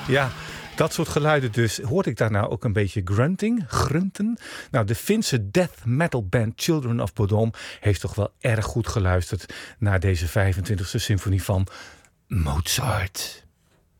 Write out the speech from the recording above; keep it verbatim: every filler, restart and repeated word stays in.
Ja, dat soort geluiden dus. Hoorde ik daar nou ook een beetje grunting, grunten? Nou, de Finse death metal band Children of Bodom heeft toch wel erg goed geluisterd naar deze vijfentwintigste symfonie van Mozart.